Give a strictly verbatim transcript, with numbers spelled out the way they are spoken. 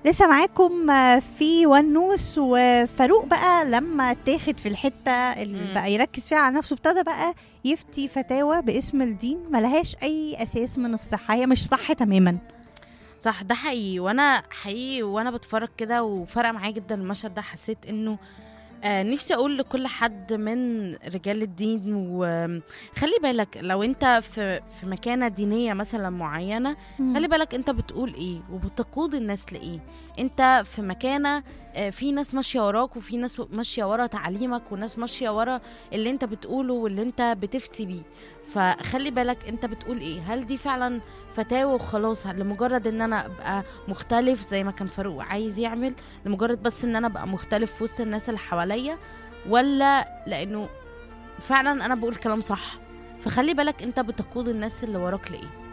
لسه معاكم آه، في ونوس وفاروق بقى لما تاخد في الحتة اللي مم. بقى يركز فيها على نفسه، ابتدى بقى يفتي فتاوى باسم الدين ملهاش أي أساس من الصحة، هي مش صح تماما. صح، ده حقيقي. وانا حقيقي وانا بتفرج كده وفرق معايا جدا المشهد ده، حسيت انه آه نفسي اقول لكل حد من رجال الدين، وخلي بالك لو انت في في مكانة دينية مثلا معينة، خلي بالك انت بتقول ايه وبتقود الناس لايه. انت في مكانة آه في ناس ماشية وراك، وفي ناس ماشية ورا تعليمك، وناس ماشية ورا اللي انت بتقوله واللي انت بتفتي بيه. فخلي بالك انت بتقول ايه. هل دي فعلا فتاوى وخلاص لمجرد ان انا ابقى مختلف زي ما كان فاروق عايز يعمل، لمجرد بس ان انا ابقى مختلف في وسط الناس اللي حواليا، ولا لانه فعلا انا بقول كلام صح؟ فخلي بالك انت بتقود الناس اللي وراك لايه.